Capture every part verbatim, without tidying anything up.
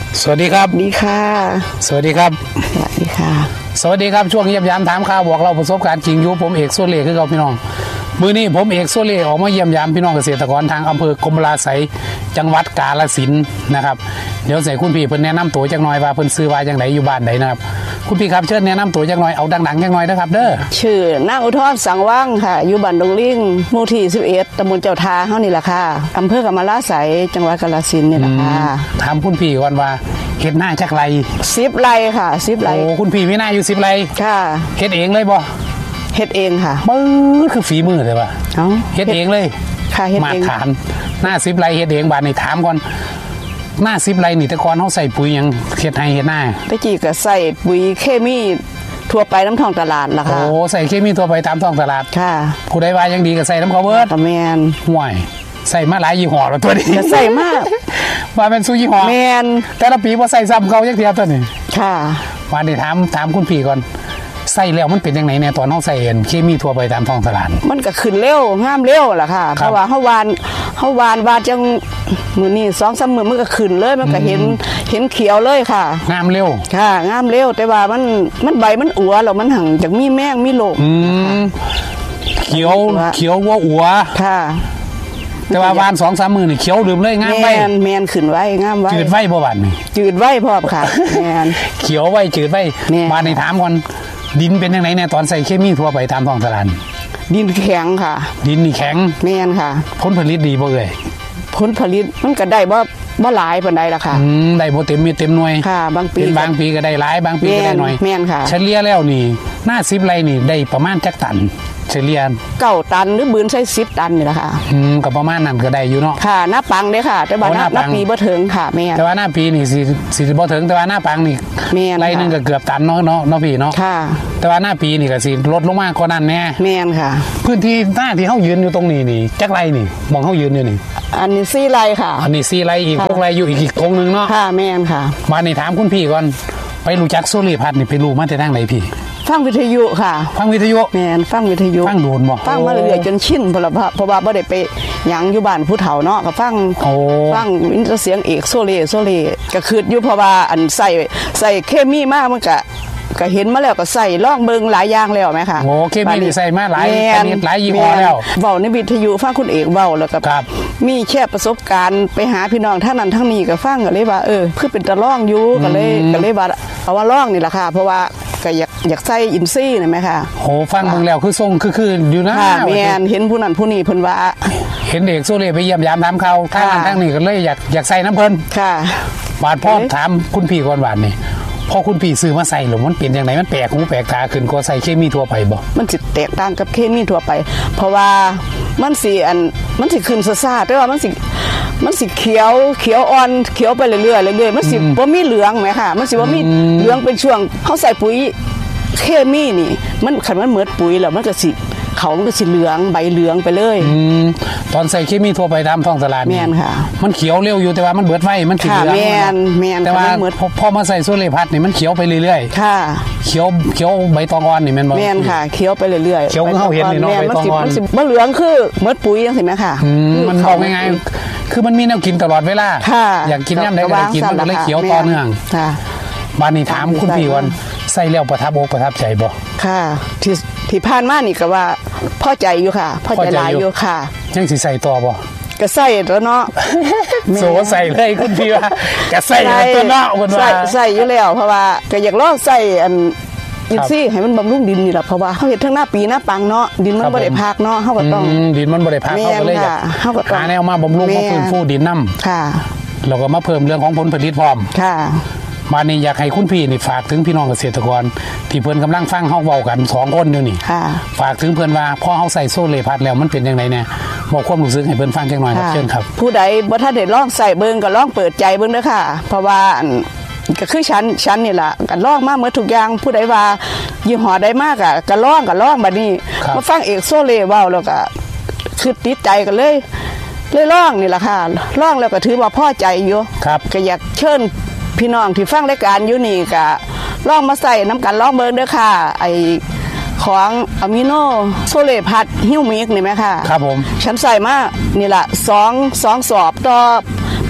สวัสดีครับดีค่ะสวัสดีครับสวัสดีค่ะสวัสดีครับช่วงเยี่ยมยามถามข่าวบอกเราประสบการณ์จริงอยู่ผมเอกโซเล่คือเราพี่น้องมื้อนี้ผมเอกโซเล่ออกมาเยี่ยมยามพี่น้องเกษตรกรทางอำเภอกรมราไสยจังหวัดกาฬสินธุ์นะครับเดี๋ยวใส่คุณพี่เพิ่นแนะนำตัวจักหน่อยว่าเพิ่นซื้อว่าจังไดอยู่บ้านใดนะครับคุณพี่ครับเชิญแนะนำตัวจักหน่อยเอาดังๆจักหน่อยนะครับเด้อชื่อนางอุทรสังว่างค่ะอยู่บ้านดงลิงหมู่ที่สิบเอ็ดตำบลเจ้าทาเฮานี่ล่ะค่ะอำเภอกรมราไสยจังหวัดกาฬสินธุ์นี่ล่ะค่ะถามคุณพี่ก่อนว่าเฮ็ดหน้าจักไรสิบไร่ค่ะสิบไร่โอ้คุณพี่มีหน้าอยู่สิบไร่ค่ะเฮ็ดเองเลยบ่เฮ็ดเองค่ะปื้อคือฝีมือเลยป่ะเอ้าเฮ็ดเองเลยค่ะเฮ็ดเองมาฐานหน้าสิบไร่เฮ็ดเองบาดนี้ถามก่อนหน้าสิบไร่นี่แต่ก่อนเฮาใส่ปุ๋ยหยังเฮ็ดให้เฮ็ดหน้าตะกี้ก็ใส่ปุ๋ยเคมีทั่วไปน้ำท้องตลาดล่ะค่ะโอ้ใส่เคมีทั่วไปตามท้องตลาดค่ะผู้ใดว่ายังดีก็ใส่น้ำเขาเบิดตะแม่นห่วยใส่มาหลายยี่ห้อแล้วตัวนี้ใส่มากว่าเป็นซุยี่ห้อแม่นแต่ละปีบ่ใส่ซ้ำเขาจักเที่ยตัวนี้ค่ะว่าได้ถามถามคุณพี่ก่อนใส่แล้วมันเป็นจังได๋แน่ตอนเฮาใส่เห็นเคมีทั่วไปตามท้องตลาดมันก็ขึ้นเร็วงามเร็วล่ะค่ะเพราะว่าเฮาหวานเฮาหวานว่าจังมื้อนี้ สองสาม มื้อมันก็ขึ้นเลยมันก็เห็นเห็นเขียวเลยค่ะงามเร็วค่ะงามเร็วแต่ว่ามันมันใบมันอัวแล้วมันหังจักมีแมงมีโรคอืมเขียวเขียวว่าอัวค่ะแต่ว่าหวาน สองสาม มื้อนี่เขียวลืมเลยงามไว้แม่นแม่นขึ้นไว้งามไว้จืดไว้บ่บาดนี่จืดไว้พร้อมค่ะแม่นเขียวไว้จืดไว้บาดนี่ถามก่อนดินเป็นจังได๋แน่ตอนใส่เคมีทั่วไปตามท้องตลาดดินแข็งค่ะดินนี่แข็งแม่นค่ะผลผลิตดีบ่เอ่ยผลผลิตมันก็ได้บ่บ่หลายปานใดล่ะค่ะอืมได้บ่เต็มเม็ดเต็มหน่วยค่ะบางปีเป็นบางปีก็ได้หลายบางปีก็ได้น้อยแม่นค่ะเฉลี่ยแล้วนี่หน้าสิบไร่นี่ได้ประมาณจักตันเฉลี่ยเก้าตันหรือบืนใช้สิบตันนี่ล่ะค่ะอืมก็ประมาณนั้นก็ได้อยู่เนาะค่ะหน้าปังเด้ค่ะแต่ว่าหน้าปีบ่ถึงค่ะแม่นแต่ว่าหน้าปีนี่สิสิบ่ถึงแต่ว่าหน้าปังนี่แม่นไร่นึงก็เกือบตันเนาะเนาะเนาะพี่เนาะค่ะแต่ว่าหน้าปีนี่ก็สิลดลงมากกว่านั้นแน่แม่นค่ะพื้นที่หน้าที่เฮายืนอยู่ตรงนี้นี่จักไร่นี่มองเฮายืนอยู่นี่อันนี้สี่ไร่ค่ะอันนี้สี่ไร่อีกหกไร่อยู่อีกอีกตรงนึงเนาะค่ะแม่นค่ะมานี่ถามคุณพี่ก่อนไปรู้จักโซลีพัดนี่ไปรู้มาแต่ทางไหนพี่ฟังวิทยุค่ะฟังวิทยุแม่นฟังวิทยุฟังโดนบ่ฟังมาเรื่อยๆจนชินเพราะว่าเพราะว่าบ่ได้ไปหยังอยู่บ้านผู้เฒ่าเนาะก็ฟังฟังอินเสียงเอกโซเลโซเลก็คืออยู่เพราะว่าอันใส่ใส่เคมีมากมันก็ก็เห็นมาแล้วก็ใส่ล่องเบิงหลายอย่างแล้วไหมคะโอ้เคมีนี่ใส่มาหลายชนิดหลายยี่ห้อแล้วเว้าในวิทยุฟังคุณเอกเว้าแล้วก็มีแชร์ประสบการณ์ไปหาพี่น้องท่านนั้นทั้งนี้ก็ฟังก็เลยว่าเออคือเป็นตะล่องอยู่ก็เลยก็เลยว่าเอาว่าล่องนี่แหละค่ะเพราะว่าก็อยากอยากใส่อินซี่นี่ไหมคะโอ้ฟังเบิ่งแล้วคือทรงคือคืออยู่นะแม่นเห็นผู้นั้นผู้นี้เพิ่นว่าเห็นเด็กโซเล่ไปเยี่ยมยามถามเขาทางนั้นทางนี้ก็เลยอยากอยากใส่น้ำเพิ่นค่ะบาดพ่อถามคุณพี่ก่อนบาดนี่พอคุณพี่ซื้อมาใส่หรือมันเปลี่ยนอย่างไรมันแปลกหูแปลกตาขึ้นกว่าใส่เคมีทั่วไปบ่มันสิแตกต่างกับเคมีทั่วไปเพราะว่ามันสิอันมันสิขึ้นซ่าๆแต่ว่ามันสิมันสิเขียวเขียวอ่อนเขียวไปเรื่อยๆเรื่อยๆมันสิบ่มีเหลืองไหมค่ะมันสิว่ามีเหลืองเป็นช่วงเฮาใส่ปุ๋ยเคมีนี่มันคันมันเหมือนปุ๋ยแล้วมันก็สิเขามันก็สิเหลืองใบเหลืองไปเลยอืมตอนใส่เคมีทั่วไปตามท้องตลาดแม่นค่ะมันเขียวเร็วอยู่แต่ว่ามันเบิดไว้มันสิเหลืองแม่นแม่นแต่ว่าพอมาใส่โซเลพัดนี่มันเขียวไปเรื่อยๆค่ะเขียวเขียวใบตองอ่อนนี่แม่นบ่แม่นค่ะเขียวไปเรื่อยๆเขียวเฮาเห็นนี่เนาะใบตองอ่อนมันสิบ่เหลืองคือเหมือนปุ๋ยจังซี่แม่ค่ะอืมมันบอกง่ายๆคือมันมีแนวกินตลอดเวลาอยากกินยามใดก็ได้กินมันก็เลยเขียวต่อเนื่องค่ะบ้านนี้ถามคุณพี่วันใส่แล้วประทับอกประทับใจบ่ค่ะที่ที่ผ่านมานี่ก็ว่าพอใจอยู่ค่ะพอใจหลายอยู่ค่ะยังสิใส่ต่อบ่ก็ใส่แล้วเนาะโซใส่เลยคุณพี่ว่าก็ใส่ตัวเนาะเพิ่นว่าใส่อยู่แล้วเพราะว่าก็อยากลองใส่อันอินซี่ให้มันบำรุงดินนี่แหละเพราะว่าเฮาเฮ็ดทั้งหน้าปีหน้าปังเนาะดินมันบ่ได้พักเนาะเฮาก็ต้องดินมันบ่ได้พักเฮาก็เลยอยากหาแนวมาบำรุงมาฟื้นฟูดินนำค่ะแล้วก็มาเพิ่มเรื่องของผลผลิตพร้อมค่ะมานี่อยากให้คุณพี่นี่ฝากถึงพี่น้องเกษตรกรที่เพิ่นกำลังฟังเฮาเว้ากันสองคนอยู่นี่ฝากถึงเพิ่นว่าพอเฮาใส่โซเลพัดแล้วมันเป็นจังไดแน่บอกความรู้สึกให้เพิ่นฟังจักหน่อยครับเชิญครับผู้ใดบ่ทันได้ลองใส่เบิ่งก็ลองเปิดใจเบิ่งเด้อค่ะเพราะว่าก็คือฉันฉันนี่ล่ะก็ลองมาหมดทุกอย่างผู้ใดว่ายี่ห้อใดมากอ่ะก็ลองก็ลองบัดนี้มาฟังเอกโซเลเว้าแล้วก็คือติดใจกันเลยเลยลองนี่ล่ะค่ะลองแล้วก็ถือว่าพอใจอยู่ก็อยากเชิญพี่น้องที่ฟังรายการอยู่นี่ก็ลองมาใส่น้ำกันลองเบิ่งเด้อค่ะไอของอะมิโนโซเลพัดฮิวมิกนี่ไหมค่ะครับผมฉันใส่มานี่แหละสองสองสอบต่อ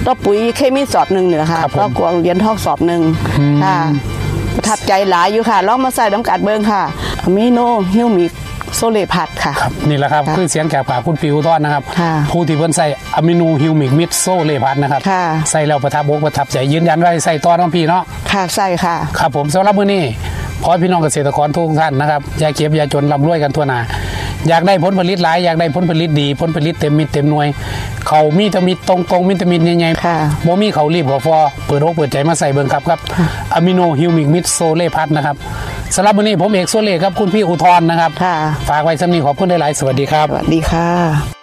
ต่อปุ๋ยเคมีสอบหนึ่งเนี่ยค่ะต่อกวางเหรียญทองสอบหนึ่งค่ะประทับใจหลายอยู่ค่ะลองมาใส่น้ำกัดเบิ้งค่ะอะมิโนฮิวมิกโซเลพัดค่ะครับนี่แหละครับคือเสียงแกบปากคุณปิวทอดนะครับค่ะผู้ที่เพิ่นใส่อะมิโนฮิวมิกมิดโซเลพัดนะครับค่ะใส่แล้วประทับอกประทับใจยืนยันว่าใส่ต่อน้องพี่เนาะค่ะใส่ค่ะครับผมสำหรับมื้อนี้ขอให้พี่น้องเกษตรกรทุกท่านนะครับอย่าเก็บอย่าจนร่ำรวยกันทั่วหน้าอยากได้ผลผลิตหลายอยากได้ผลผลิตดีผลผลิตเต็มมิตรเต็มหน่วยเขามีแตมิตรตรงๆมีแตมิตรใหญ่ๆบ่มีเขารีบเขาฟอเปิดอกเปิดใจมาใส่เบิ่งครับครับอะมิโนฮิวมิกมิดโซเลพัดนะครับสำหรับวันนี้ผมเอกโซเลครับคุณพี่อุทรนะครับฝากไว้สำนีขอบคุณหลายๆสวัสดีครับสวัสดีค่ะ